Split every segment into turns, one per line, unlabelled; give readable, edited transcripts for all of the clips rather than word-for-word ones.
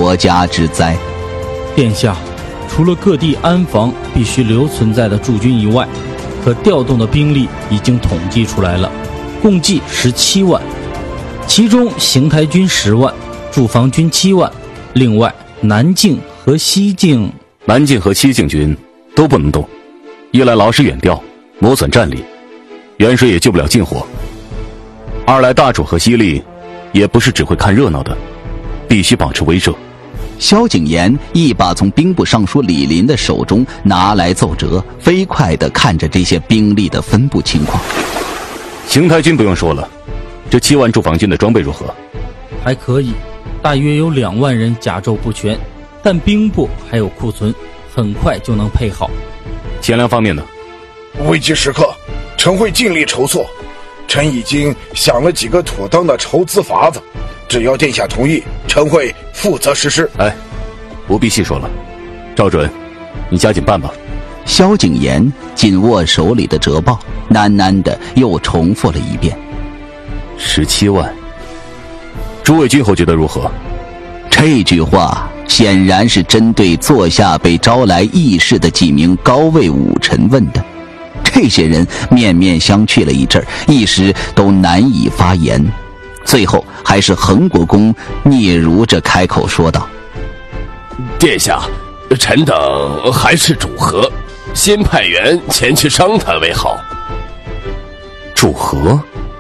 国家之灾。
殿下，除了各地安防必须留存在的驻军以外，可调动的兵力已经统计出来了，共计17万，其中邢台军10万，驻防军7万，另外南境和西境
军都不能动，一来劳师远调，磨损战力，远水也救不了近火；二来大楚和西丽也不是只会看热闹的，必须保持威慑。
萧景琰一把从兵部尚书李林的手中拿来奏折，飞快地看着这些兵力的分布情况。
邢台军不用说了，这7万驻防军的装备如何？
还可以，大约有2万人甲胄不全，但兵部还有库存，很快就能配好。
钱粮方面呢？
危急时刻，臣会尽力筹措。臣已经想了几个妥当的筹资法子，只要殿下同意，臣会负责实施。
不必细说了，赵准，你加紧办吧。
萧景琰紧握手里的折报，喃喃地又重复了一遍。
17万，诸位军侯觉得如何？
这句话显然是针对座下被招来议事的几名高位武臣问的。这些人面面相觑了一阵，一时都难以发言。最后还是恒国公嗫嚅着开口说道：
殿下，臣等还是主和，先派员前去商谈为好。
主和？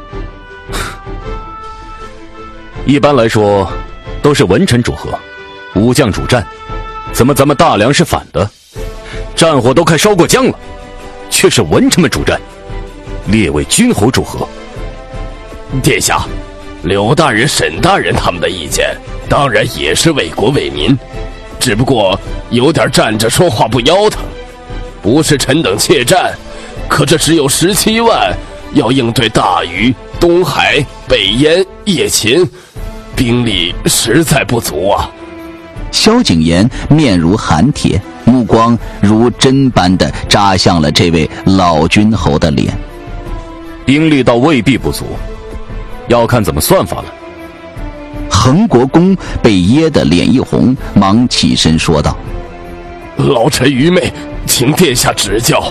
一般来说都是文臣主和，武将主战，怎么咱们大梁是反的？战火都快烧过江了，却是文臣们主战，列位军侯主和。
殿下，柳大人、沈大人他们的意见当然也是为国为民，只不过有点站着说话不腰疼。不是臣等怯战，可这只有17万，要应对大禹、东海、北燕、邺秦，兵力实在不足啊。
萧景琰面如寒铁，目光如针般地扎向了这位老军侯的脸。
兵力倒未必不足，要看怎么算法了。
恒国公被噎得脸一红，忙起身说道：
老臣愚昧，请殿下指教。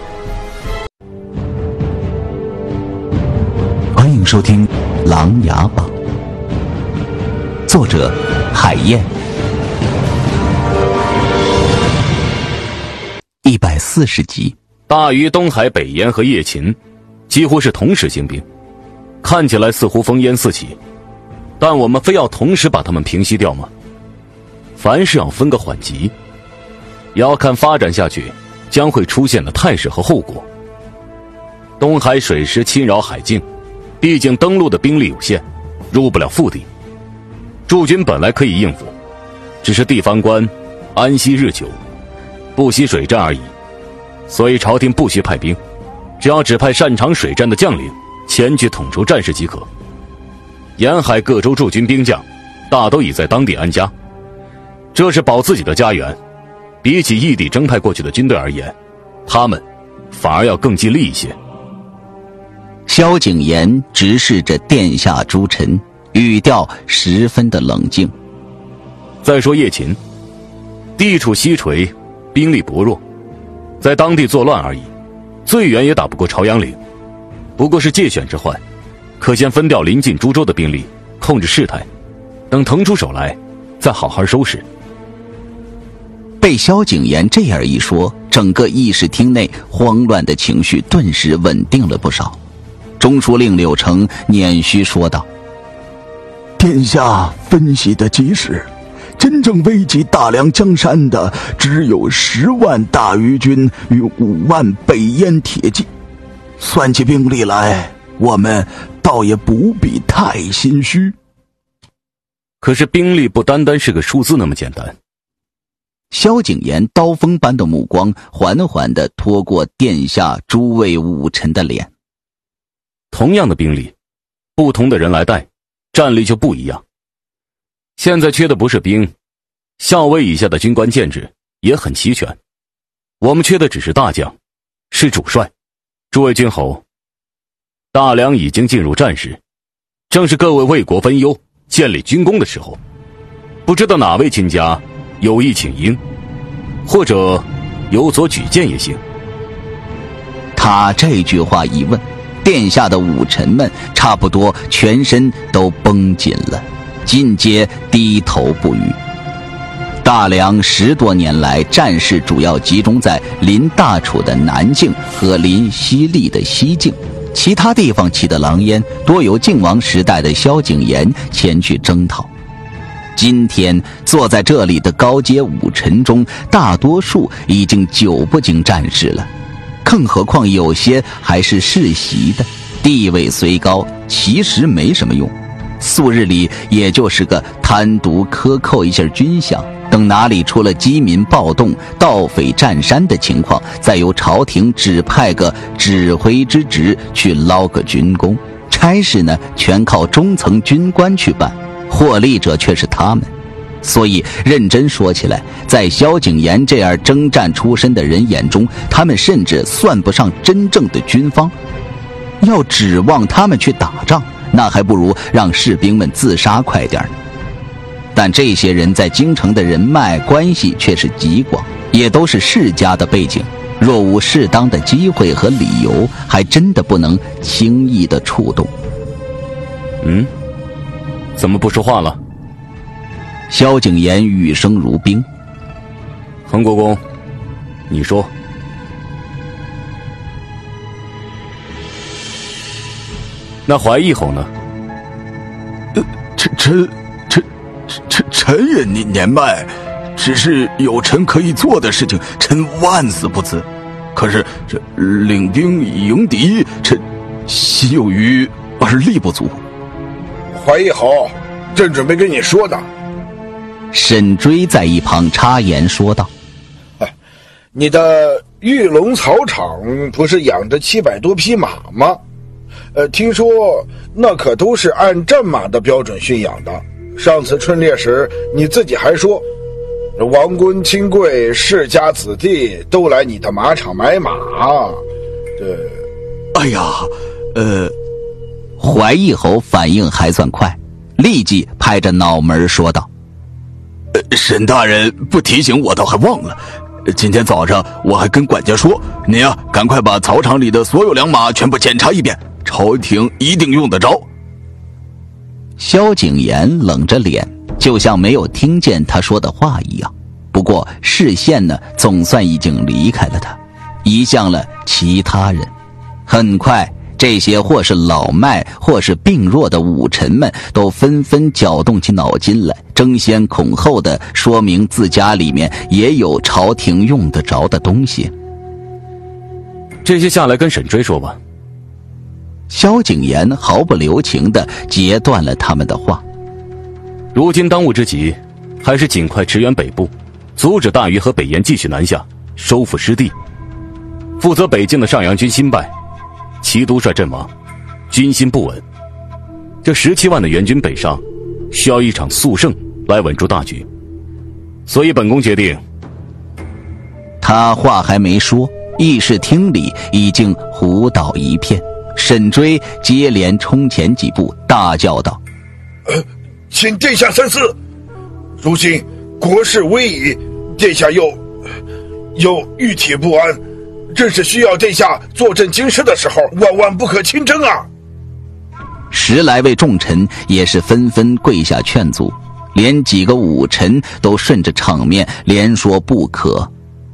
欢迎收听《琅琊榜》，作者海燕，140集。
大禹、东海、北燕和邺秦几乎是同时兴兵，看起来似乎烽烟四起，但我们非要同时把他们平息掉吗？凡事要分个缓急，也要看发展下去将会出现的态势和后果。东海水师侵扰海境，毕竟登陆的兵力有限，入不了腹地。驻军本来可以应付，只是地方官安息日久，不惜水战而已，所以朝廷不需派兵，只要指派擅长水战的将领前去统筹战事即可。沿海各州驻军兵将大都已在当地安家，这是保自己的家园，比起异地征派过去的军队而言，他们反而要更尽力一些。
萧景琰直视着殿下诸臣，语调十分的冷静。
再说邺秦，地处西陲，兵力薄弱，在当地作乱而已，最远也打不过朝阳岭，不过是借选之患，可先分调临近株洲的兵力，控制事态，等腾出手来再好好收拾。
被萧景琰这样一说，整个议事厅内慌乱的情绪顿时稳定了不少。中书令柳成捻须说道：
殿下分析的及时，真正危及大梁江山的只有10万大禹军与5万北燕铁骑，算起兵力来，我们倒也不必太心虚。
可是兵力不单单是个数字那么简单。
萧景琰刀锋般的目光缓缓地拖过殿下诸位武臣的脸。
同样的兵力，不同的人来带，战力就不一样。现在缺的不是兵，校尉以下的军官建制也很齐全，我们缺的只是大将，是主帅。诸位军侯，大梁已经进入战时，正是各位为国分忧、建立军功的时候。 不知道哪位亲家有意请缨，或者有所举荐也行。
他这句话一问，殿下的武臣们差不多全身都绷紧了，尽皆低头不语。大梁10多年来，战事主要集中在临大楚的南境和临西丽的西境，其他地方起的狼烟多由靖王时代的萧景琰前去征讨。今天坐在这里的高阶武臣中，大多数已经久不经战事了，更何况有些还是世袭的，地位虽高，其实没什么用，素日里也就是个贪渎克扣一下军饷，等哪里出了饥民暴动、盗匪占山的情况，再由朝廷指派个指挥之职去捞个军功，差事呢全靠中层军官去办，获利者却是他们。所以认真说起来，在萧景琰这样征战出身的人眼中，他们甚至算不上真正的军方。要指望他们去打仗，那还不如让士兵们自杀快点呢。但这些人在京城的人脉关系却是极广，也都是世家的背景，若无适当的机会和理由，还真的不能轻易的触动。
怎么不说话了？
萧景琰语声如冰。
恒国公，你说。那怀义侯呢？
臣也年迈，只是有臣可以做的事情，臣万死不辞。可是这领兵迎敌，臣心有余而力不足。
怀义侯，朕准备跟你说的。
沈追在一旁插言说道：
你的玉龙草场不是养着700多匹马吗？听说那可都是按战马的标准驯养的。上次春猎时，你自己还说，王公亲贵、世家子弟都来你的马场买马。
哎呀，
怀义侯反应还算快，立即拍着脑门说道：
沈大人不提醒我倒还忘了，今天早上我还跟管家说，你啊，赶快把草场里的所有良马全部检查一遍，朝廷一定用得着。
萧景琰冷着脸，就像没有听见他说的话一样，不过视线呢，总算已经离开了他，移向了其他人。很快，这些或是老迈或是病弱的武臣们都纷纷搅动起脑筋来，争先恐后的说明自家里面也有朝廷用得着的东西。
这些下来跟沈追说吧。
萧景琰毫不留情地截断了他们的话。
如今当务之急，还是尽快驰援北部，阻止大禹和北燕继续南下，收复失地。负责北境的上阳军新败，齐督帅阵亡，军心不稳。这17万的援军北上，需要一场速胜来稳住大局。所以本宫决定。
他话还没说，议事厅里已经胡倒一片。沈追接连冲前几步，大叫道：
请殿下三思，如今国事危矣，殿下又郁体不安，正是需要殿下坐镇京师的时候，万万不可轻征啊
！10来位重臣也是纷纷跪下劝阻，连几个武臣都顺着场面连说不可。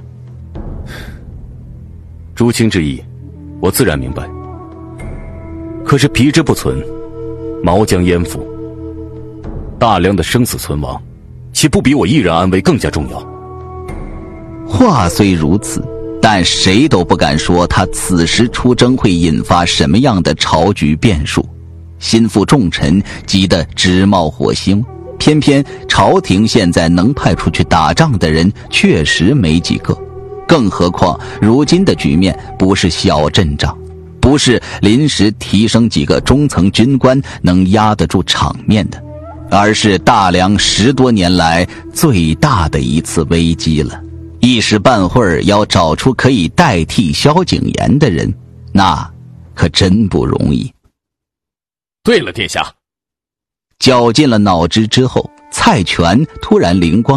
朱清之意，我自然明白。可是皮之不存，毛将焉附？大梁的生死存亡，岂不比我一人安危更加重要？
话虽如此，但谁都不敢说他此时出征会引发什么样的朝局变数。心腹重臣急得直冒火星，偏偏朝廷现在能派出去打仗的人确实没几个，更何况如今的局面不是小阵仗，不是临时提升几个中层军官能压得住场面的，而是大梁10多年来最大的一次危机了。一时半会儿要找出可以代替萧景琰的人，那可真不容易。
对了，殿下。
绞尽了脑汁之后， 蔡全突然灵光